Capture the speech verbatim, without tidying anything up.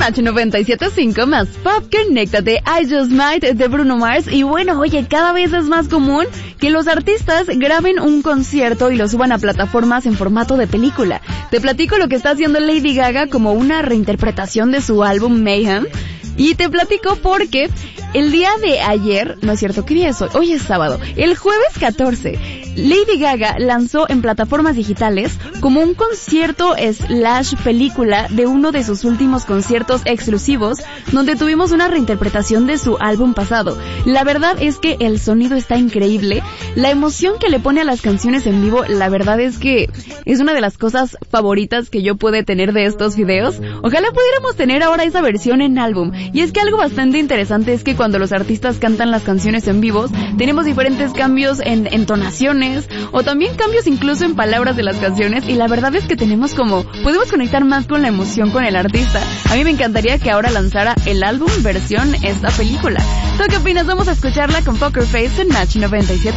Match noventa y siete punto cinco más Pop, conéctate, I Just Might de Bruno Mars. Y bueno, oye, cada vez es más común que los artistas graben un concierto y lo suban a plataformas en formato de película. Te platico lo que está haciendo Lady Gaga como una reinterpretación de su álbum Mayhem. Y te platico porque el día de ayer, no es cierto, ¿qué día es hoy? Hoy es sábado. El jueves catorce, Lady Gaga lanzó en plataformas digitales como un concierto slash película de uno de sus últimos conciertos exclusivos, donde tuvimos una reinterpretación de su álbum pasado. La verdad es que el sonido está increíble, la emoción que le pone a las canciones en vivo, la verdad es que es una de las cosas favoritas que yo pude tener de estos videos. Ojalá pudiéramos tener ahora esa versión en álbum. Y es que algo bastante interesante es que cuando los artistas cantan las canciones en vivos, tenemos diferentes cambios en entonaciones, o también cambios incluso en palabras de las canciones, y la verdad es que tenemos como, podemos conectar más con la emoción con el artista. A mí me encantaría que ahora lanzara el álbum versión esta película. ¿Tú qué opinas? Vamos a escucharla con Poker Face en Match noventa y siete.